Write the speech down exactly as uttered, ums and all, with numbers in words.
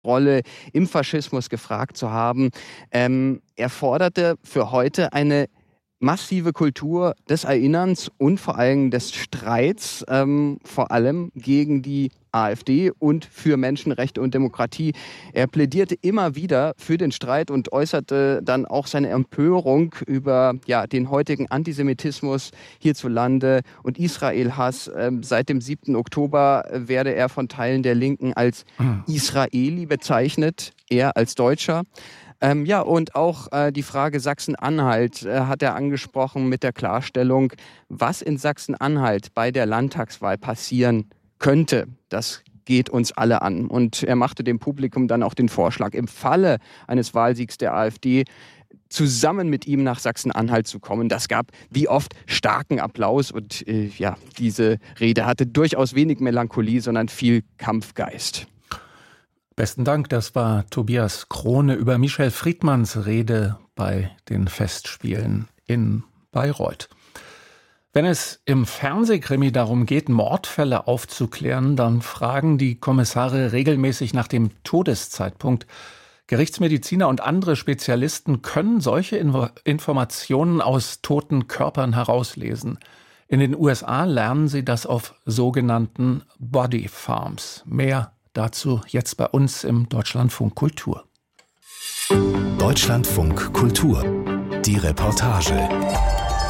Rolle im Faschismus gefragt zu haben. Ähm, er forderte für heute eine massive Kultur des Erinnerns und vor allem des Streits, ähm, vor allem gegen die AfD und für Menschenrechte und Demokratie. Er plädierte immer wieder für den Streit und äußerte dann auch seine Empörung über ja, den heutigen Antisemitismus hierzulande und Israel-Hass. Ähm, seit dem siebten Oktober werde er von Teilen der Linken als Israeli bezeichnet, er als Deutscher. Ähm, ja, und auch äh, die Frage Sachsen-Anhalt äh, hat er angesprochen mit der Klarstellung, was in Sachsen-Anhalt bei der Landtagswahl passieren könnte. Das geht uns alle an. Und er machte dem Publikum dann auch den Vorschlag, im Falle eines Wahlsiegs der AfD zusammen mit ihm nach Sachsen-Anhalt zu kommen. Das gab wie oft starken Applaus und äh, ja, diese Rede hatte durchaus wenig Melancholie, sondern viel Kampfgeist. Besten Dank, das war Tobias Krone über Michel Friedmanns Rede bei den Festspielen in Bayreuth. Wenn es im Fernsehkrimi darum geht, Mordfälle aufzuklären, dann fragen die Kommissare regelmäßig nach dem Todeszeitpunkt. Gerichtsmediziner und andere Spezialisten können solche Invo- Informationen aus toten Körpern herauslesen. In den U S A lernen sie das auf sogenannten Body Farms. Mehr dazu jetzt bei uns im Deutschlandfunk Kultur. Deutschlandfunk Kultur. Die Reportage.